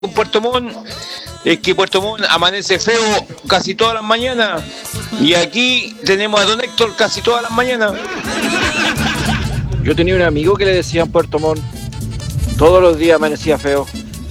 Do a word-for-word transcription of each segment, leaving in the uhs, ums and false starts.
en Puerto Montt es que Puerto Montt amanece feo casi todas las mañanas y aquí tenemos a don Héctor casi todas las mañanas. Yo tenía un amigo que le decían Puerto Montt, todos los días amanecía feo.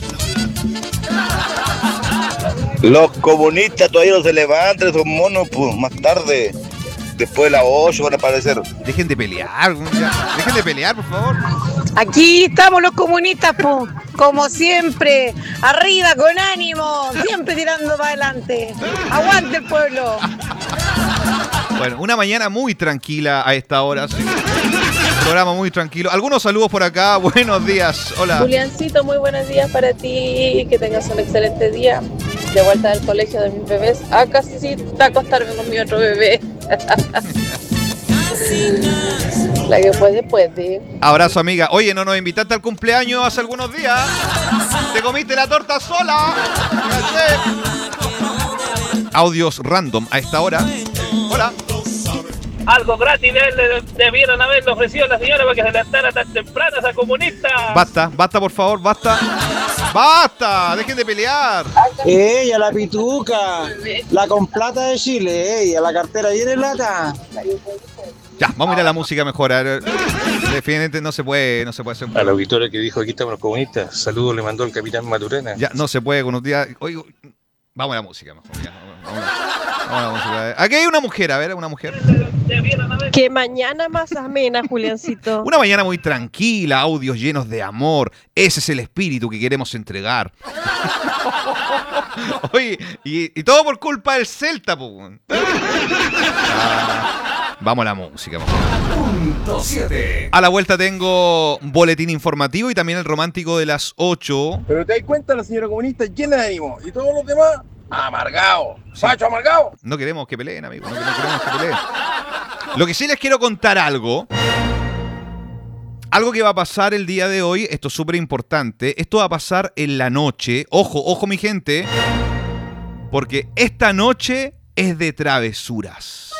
Los comunistas todavía no se levantan, esos monos, pues más tarde, después de las ocho van a aparecer. Dejen de pelear, ya. Dejen de pelear, por favor. Aquí estamos los comunistas, po, como siempre, arriba con ánimo, siempre tirando para adelante. Aguante el pueblo. Bueno, una mañana muy tranquila a esta hora, sí. Programa muy tranquilo. Algunos saludos por acá, buenos días, hola. Juliancito, muy buenos días para ti, que tengas un excelente día. De vuelta del colegio de mis bebés, a casita acostarme con mi otro bebé. La que puede, puede. Abrazo, amiga. Oye, no nos invitaste al cumpleaños hace algunos días. Te comiste la torta sola. Audios random a esta hora. Hola. Algo gratis le debieron haberle ofrecido a la señora para que se levantara tan temprano esa comunista. Basta, basta por favor, basta. ¡Basta! ¡Dejen de pelear! Ella, la pituca, la con plata de Chile, ella, la cartera viene lata. Ya, vamos a ir a la música mejor. Definitivamente no se puede, no se puede hacer un... A la auditoria que dijo aquí estamos los comunistas, saludos le mandó el capitán Maturana. Ya, no se puede con un día... Oigo, vamos a la música mejor. Ya, vamos, vamos a la música. Aquí hay una mujer, a ver, una mujer. Que mañana más amena, Juliancito. Una mañana muy tranquila, audios llenos de amor. Ese es el espíritu que queremos entregar. Oye, y, y todo por culpa del Celta, po. Ah, vamos a la música. Punto siete. A la vuelta tengo boletín informativo y también el romántico de las ocho. Pero te das cuenta, la señora comunista llena de ánimo. Y todos los demás, amargados. Sí. Facho amargado. No queremos que peleen, amigos. No, no queremos que peleen. Lo que sí les quiero contar algo. Algo que va a pasar el día de hoy. Esto es súper importante. Esto va a pasar en la noche. Ojo, ojo mi gente. Porque esta noche es de travesuras.